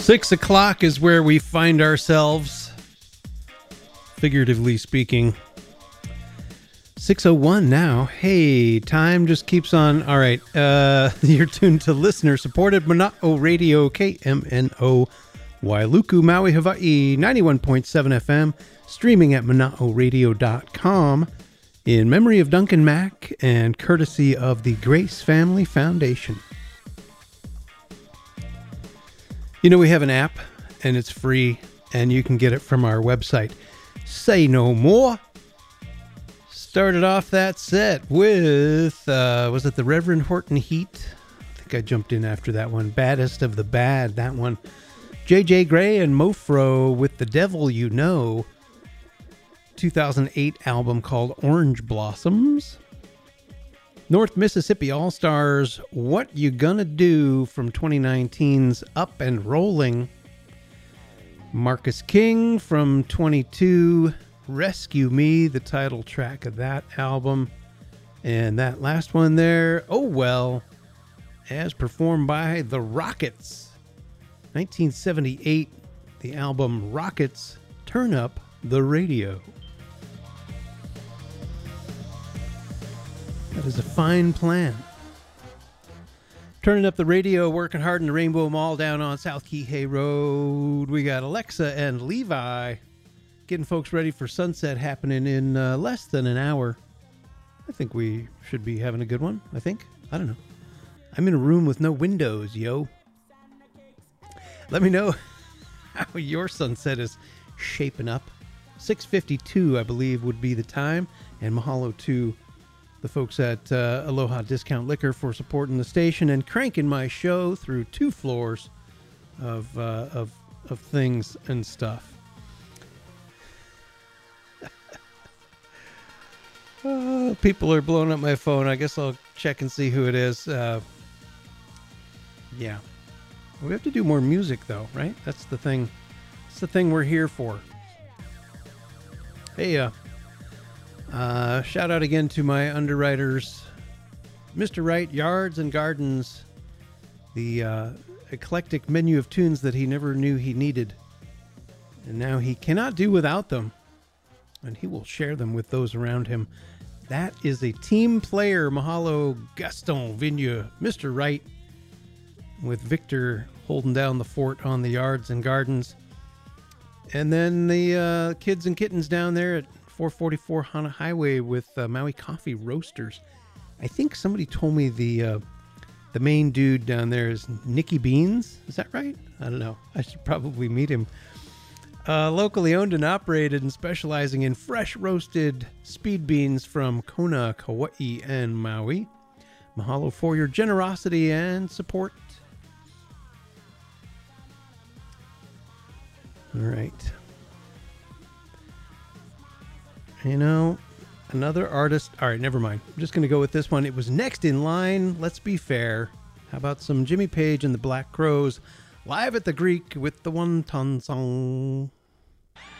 6 o'clock is where we find ourselves, figuratively speaking. 6:01 now. Hey, time just keeps on. All right, you're tuned to listener-supported Mana'o Radio, KMNO, Wailuku, Maui, Hawaii, 91.7 FM, streaming at mana'oradio.com, in memory of Duncan Mack and courtesy of the Grace Family Foundation. You know, we have an app, and it's free, and you can get it from our website. Say no more. Started off that set with, was it the Reverend Horton Heat? I think I jumped in after that one. Baddest of the Bad, that one. J.J. Grey and Mofro with The Devil You Know. 2008 album called Orange Blossoms. North Mississippi All-Stars, What You Gonna Do from 2019's Up and Rolling. Marcus King from 22, Rescue Me, the title track of that album. And that last one there, Oh Well, as performed by The Rockets. 1978, the album Rockets, Turn Up the Radio. That is a fine plan. Turning up the radio, working hard in the Rainbow Mall down on South Kihei Road. We got Alexa and Levi getting folks ready for sunset happening in less than an hour. I think we should be having a good one, I think. I don't know. I'm in a room with no windows, yo. Let me know how your sunset is shaping up. 6:52, I believe, would be the time. And mahalo to the folks at Aloha Discount Liquor for supporting the station and cranking my show through 2 floors of things and stuff. People are blowing up my phone. I guess I'll check and see who it is. Yeah. We have to do more music, though, right? That's the thing. That's the thing we're here for. Hey, shout out again to my underwriters, Mr. Wright, Yards and Gardens, the eclectic menu of tunes that he never knew he needed. And now he cannot do without them. And he will share them with those around him. That is a team player. Mahalo, Gaston Vigneault, Mr. Wright, with Victor holding down the fort on the Yards and Gardens. And then the kids and kittens down there at 444 Hana Highway with Maui Coffee Roasters. I think somebody told me the main dude down there is Nicky Beans. Is that right? I don't know. I should probably meet him. Locally owned and operated and specializing in fresh roasted speed beans from Kona, Kauai, and Maui. Mahalo for your generosity and support. All right. You know, another artist. All right, never mind. I'm just going to go with this one. It was next in line. Let's be fair. How about some Jimmy Page and the Black Crowes live at the Greek with the Wonton song?